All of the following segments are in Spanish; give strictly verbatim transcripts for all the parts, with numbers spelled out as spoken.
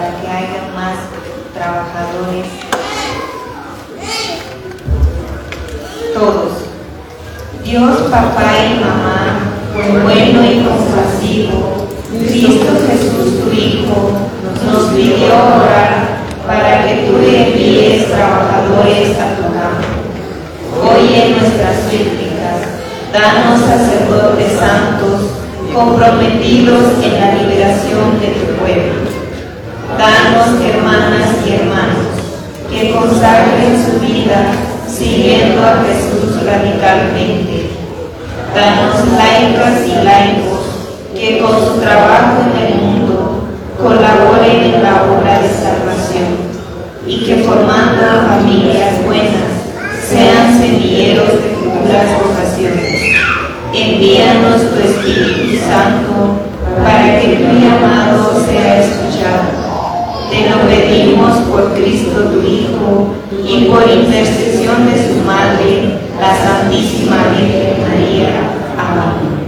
para que haya más trabajadores. Todos. Dios, papá y mamá, bueno y compasivo, Cristo Jesús, tu Hijo, nos pidió orar para que tú le envíes trabajadores a tu campo. Oye nuestras súplicas, danos sacerdotes santos, comprometidos en la liberación de tu pueblo. Danos hermanas y hermanos que consagren su vida siguiendo a Jesús radicalmente. Danos laicas y laicos que con su trabajo en el mundo colaboren en la obra de salvación y que formando familias buenas sean semilleros de futuras vocaciones. Envíanos tu Espíritu Santo para que tu llamado sea escuchado. Te lo pedimos por Cristo tu Hijo y por intercesión de su Madre, la Santísima Virgen María. Amén.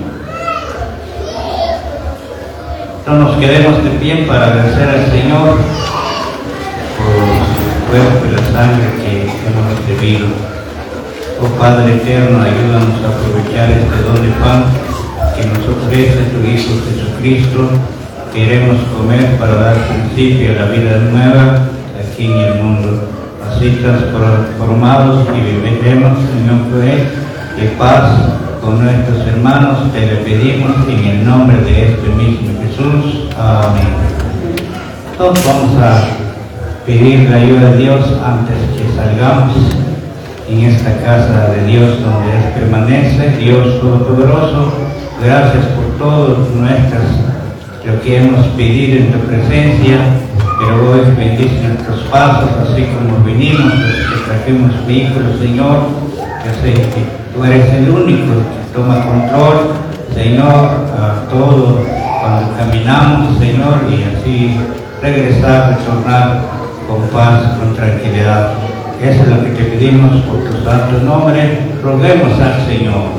No nos quedemos de pie para agradecer al Señor por su cuerpo y la sangre que hemos recibido. Oh Padre eterno, ayúdanos a aprovechar este don de pan que nos ofrece tu Hijo Jesucristo. Queremos comer para dar principio a la vida nueva aquí en el mundo. Así transformados y viviremos en un fe de paz con nuestros hermanos. Te lo pedimos en el nombre de este mismo Jesús. Amén. Todos vamos a pedir la ayuda de Dios antes que salgamos en esta casa de Dios donde Él permanece. Dios Todopoderoso, gracias por todas nuestras lo que hemos pedido en tu presencia, pero hoy bendice nuestros pasos, así como vinimos, que trajimos vehículos, Señor. Yo sé que tú eres el único que toma control, Señor, a todo cuando caminamos, Señor, y así regresar, retornar con paz, con tranquilidad. Eso es lo que te pedimos por tu santo nombre. Roguemos al Señor.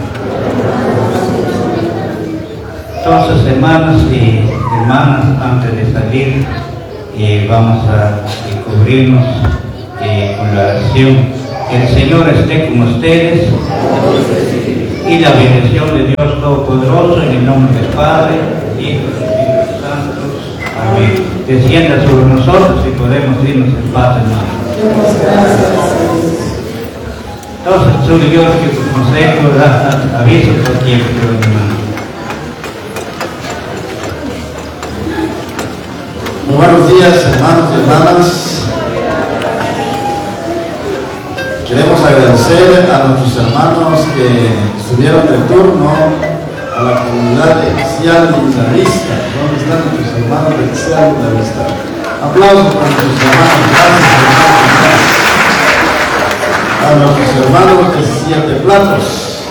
Entonces, hermanos y hermanas, antes de salir, eh, vamos a eh, cubrirnos eh, con la oración. Que el Señor esté con ustedes y la bendición de Dios Todopoderoso, en el nombre del Padre, Hijo y Espíritu Santo. Amén. Descienda sobre nosotros y podemos irnos en paz, hermanos. Entonces, soy yo que tu consejo da aviso por tiempo, hermano. Muy buenos días, hermanos y hermanas. Queremos agradecer a nuestros hermanos que estuvieron de turno a la comunidad eclesial misionarista. ¿Dónde están nuestros hermanos de eclesial misionarista? Aplausos para nuestros hermanos. Gracias, hermanos. A nuestros hermanos de siete platos.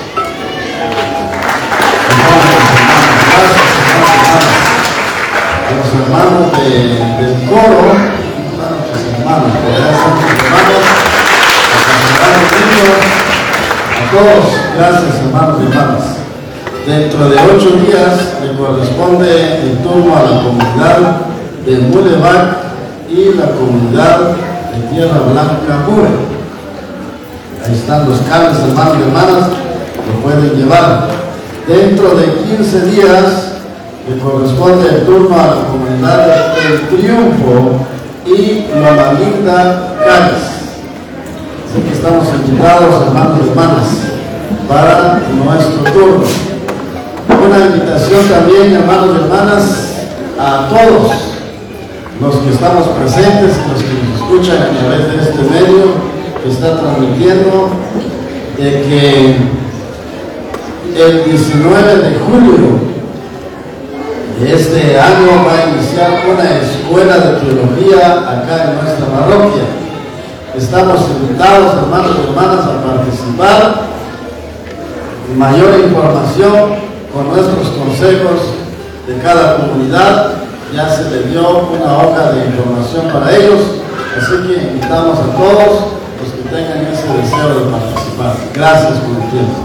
Los hermanos de, del coro, a nuestros hermanos, por allá están nuestros hermanos, a los hermanos niños, a todos, gracias hermanos y hermanas. Dentro de ocho días le corresponde el turno a la comunidad de Mulevac y la comunidad de Tierra Blanca Mure. Ahí están los cables, hermanos y hermanas, lo pueden llevar. Dentro de quince días le corresponde el turno a la comunidad del Triunfo y Loma Linda, Cádiz. Así que estamos invitados, hermanos y hermanas, para nuestro turno. Una invitación también, hermanos y hermanas, a todos los que estamos presentes y los que nos escuchan a través de este medio que está transmitiendo, de que el diecinueve de julio de este año va a iniciar una escuela de teología acá en nuestra parroquia. Estamos invitados, hermanos y hermanas, a participar. Mayor información con nuestros consejos de cada comunidad. Ya se le dio una hoja de información para ellos, así que invitamos a todos los que tengan ese deseo de participar. Gracias por el tiempo.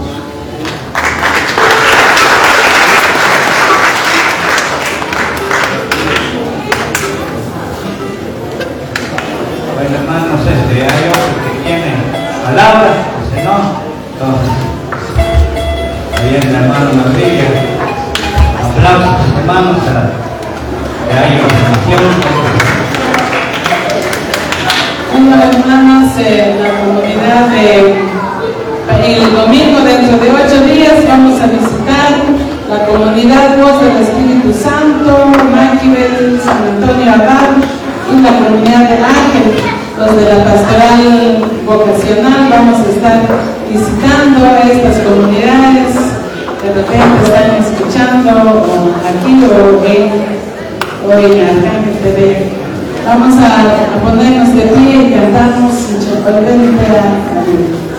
Bueno, hermanos, este, hay otros que tienen palabras, pues no. Entonces, ahí el hermano María. Aplausos, hermanos, para que haya oración. Bueno, hermanos, eh, la comunidad de el domingo dentro de ocho días vamos a visitar la comunidad Voz del Espíritu Santo, Maquibel, San Antonio Abad y la comunidad del Ángel. Los de la pastoral vocacional vamos a estar visitando estas comunidades. De repente están escuchando o aquí o en, o en Arcángel T V. Vamos a, a ponernos de pie y cantamos Chocolate.